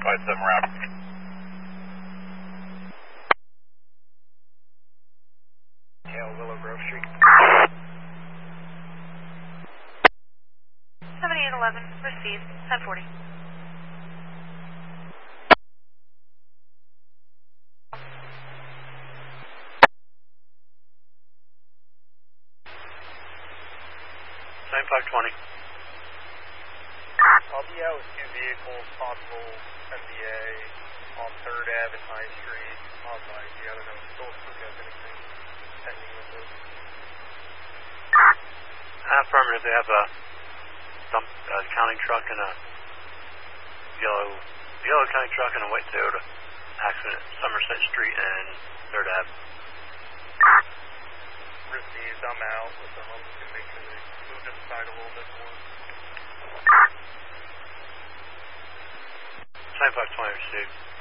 57 wrap. Tail Willow Grove Street. 7811, received, 1040. Same 520. I'll be out with 2 vehicles, possible MBA on 3rd Ave and High Street. On my, I don't know, still have anything pending with this. Affirmative, they have a counting truck and a yellow counting truck and a white Toyota accident at Somerset Street and 3rd Ave. Received, I'm out with them. I'm just going to make sure they move inside a little bit more. Same 520 received.